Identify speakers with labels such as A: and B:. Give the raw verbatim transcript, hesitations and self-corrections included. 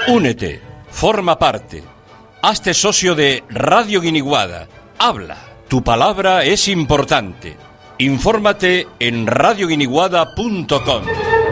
A: Únete, forma parte, hazte socio de Radio Guiniguada. Habla, tu palabra es importante. Infórmate en radio guiniguada punto com.